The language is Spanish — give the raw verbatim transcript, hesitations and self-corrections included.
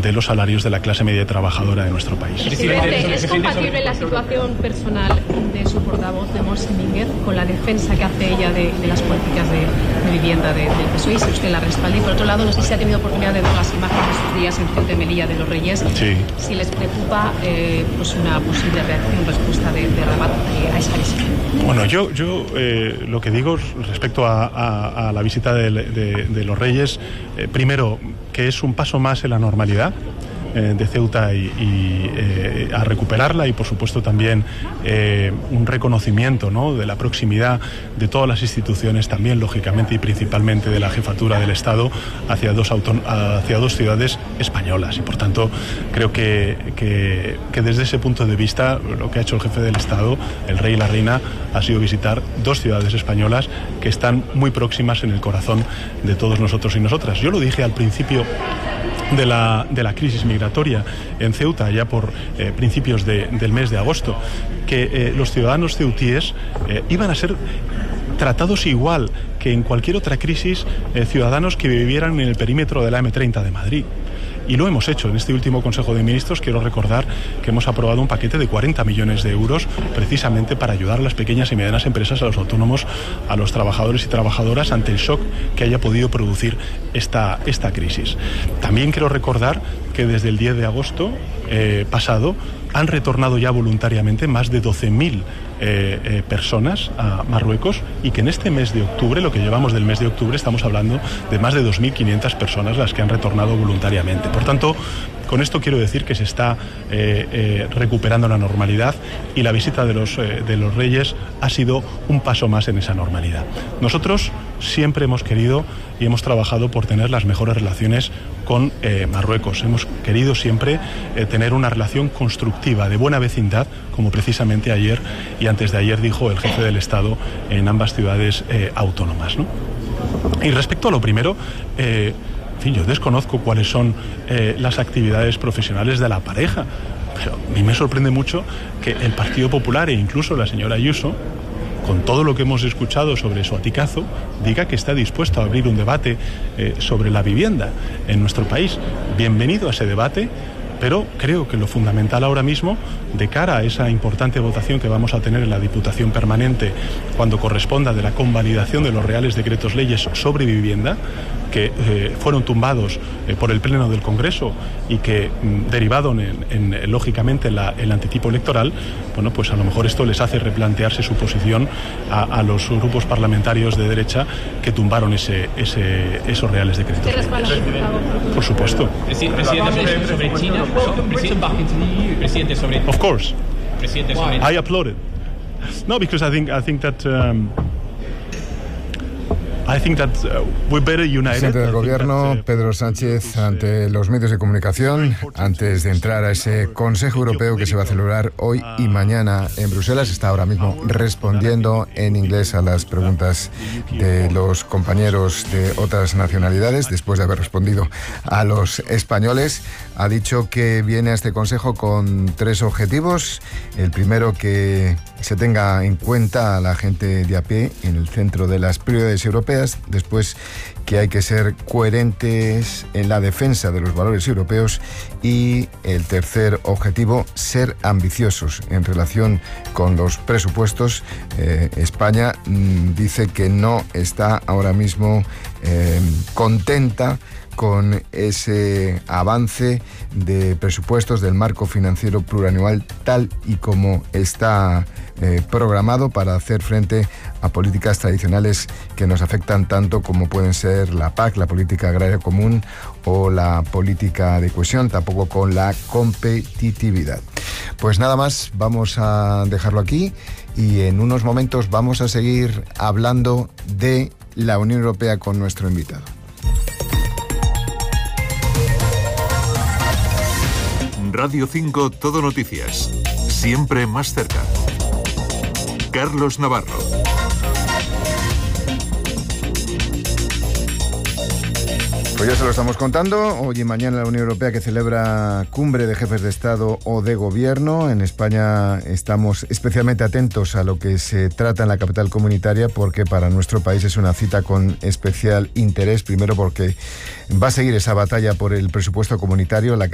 de los salarios de la clase media trabajadora de nuestro país. Presidente, ¿es compatible la situación personal de su portavoz de Mosminger con la defensa que hace ella de, de las políticas de, de vivienda de, del P S O E, si usted la respalda? Y por otro lado, no sé si ha tenido oportunidad de ver las imágenes de sus días en Ceuta y Melilla de los Reyes, sí. Si les preocupa eh, pues una posible reacción, respuesta de, de Rabat eh, a esa visita. Bueno, yo, yo eh, lo que digo respecto a, a, a la visita de, de, de los Reyes, eh, primero, que es un paso más en la normalidad eh, de Ceuta y, y eh, a recuperarla, y por supuesto también eh, un reconocimiento, ¿no?, de la proximidad de todas las instituciones, también lógicamente y principalmente de la jefatura del Estado hacia dos, auton- hacia dos ciudades españolas, y por tanto creo que, que, que desde ese punto de vista lo que ha hecho el jefe del Estado, el rey y la reina, ha sido visitar dos ciudades españolas que están muy próximas en el corazón de todos nosotros y nosotras. Yo lo dije al principio de la, de la crisis migratoria en Ceuta, ya por eh, principios de, del mes de agosto, que eh, los ciudadanos ceutíes eh, iban a ser tratados igual que en cualquier otra crisis eh, ciudadanos que vivieran en el perímetro de la eme treinta de Madrid. Y lo hemos hecho en este último Consejo de Ministros. Quiero recordar que hemos aprobado un paquete de cuarenta millones de euros precisamente para ayudar a las pequeñas y medianas empresas, a los autónomos, a los trabajadores y trabajadoras ante el shock que haya podido producir esta, esta crisis. También quiero recordar que desde el diez de agosto eh, pasado han retornado ya voluntariamente más de doce mil eh, eh, personas a Marruecos, y que en este mes de octubre, lo que llevamos del mes de octubre, estamos hablando de más de dos mil quinientas personas las que han retornado voluntariamente. Por tanto, con esto quiero decir que se está eh, eh, recuperando la normalidad, y la visita de los, eh, de los Reyes ha sido un paso más en esa normalidad. Nosotros siempre hemos querido y hemos trabajado por tener las mejores relaciones con eh, Marruecos. Hemos querido siempre eh, tener una relación constructiva, de buena vecindad, como precisamente ayer y antes de ayer dijo el jefe del Estado en ambas ciudades eh, autónomas, ¿no? Y respecto a lo primero, eh, en fin, yo desconozco cuáles son eh, las actividades profesionales de la pareja, pero a mí me sorprende mucho que el Partido Popular e incluso la señora Ayuso, con todo lo que hemos escuchado sobre su aticazo, diga que está dispuesto a abrir un debate eh, sobre la vivienda en nuestro país. Bienvenido a ese debate, pero creo que lo fundamental ahora mismo, de cara a esa importante votación que vamos a tener en la Diputación Permanente cuando corresponda de la convalidación de los reales decretos leyes sobre vivienda, que eh, fueron tumbados eh, por el Pleno del Congreso y que mm, derivaron en, en, lógicamente en la, el antitipo electoral, bueno, pues a lo mejor esto les hace replantearse su posición a, a los grupos parlamentarios de derecha que tumbaron ese, ese, esos reales decretos leyes. Por supuesto. Presidente, sobre China, presidente sobre... Of course. Presidente sobre... I applaud it. No, because I think I think that um, I think that uh, we're better united. Presidente del Gobierno, Pedro Sánchez, ante los medios de comunicación, antes de entrar a ese Consejo Europeo que se va a celebrar hoy y mañana en Bruselas, está ahora mismo respondiendo en inglés a las preguntas de los compañeros de otras nacionalidades, después de haber respondido a los españoles. Ha dicho que viene a este Consejo con tres objetivos. El primero, que se tenga en cuenta a la gente de a pie en el centro de las prioridades europeas. Después, que hay que ser coherentes en la defensa de los valores europeos. Y el tercer objetivo, ser ambiciosos en relación con los presupuestos. Eh, España mmm, dice que no está ahora mismo eh, contenta con ese avance de presupuestos del marco financiero plurianual tal y como está eh, programado para hacer frente a políticas tradicionales que nos afectan tanto como pueden ser la P A C, la Política Agraria Común, o la política de cohesión, tampoco con la competitividad. Pues nada más, vamos a dejarlo aquí y en unos momentos vamos a seguir hablando de la Unión Europea con nuestro invitado. Radio cinco Todo Noticias. Siempre más cerca. Carlos Navarro. Pues ya se lo estamos contando. Hoy y mañana la Unión Europea, que celebra cumbre de jefes de Estado o de Gobierno. En España estamos especialmente atentos a lo que se trata en la capital comunitaria, porque para nuestro país es una cita con especial interés. Primero porque va a seguir esa batalla por el presupuesto comunitario, la que